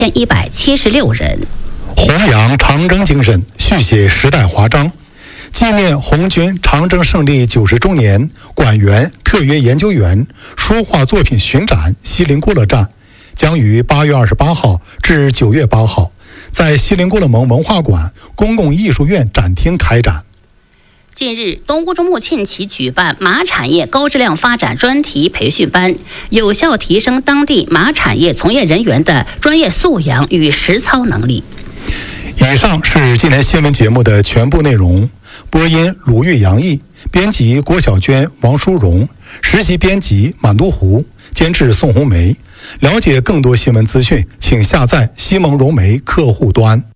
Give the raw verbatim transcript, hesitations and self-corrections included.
千一百七十六人。 弘扬长征精神，续写时代华章。纪念红军长征胜利九十周年，馆员特约研究员书画作品巡展锡林郭勒站将于八月二十八号至九月八号在锡林郭勒盟文化馆公共艺术院展厅开展。 近日，东乌中牧庆旗举办马产业高质量发展专题培训班，有效提升当地马产业从业人员的专业素养与实操能力。 以上是今天新闻节目的全部内容。播音鲁豫、杨毅，编辑郭小娟、王淑荣，实习编辑满都湖，监制宋红梅。了解更多新闻资讯，请下载西蒙融媒客户端。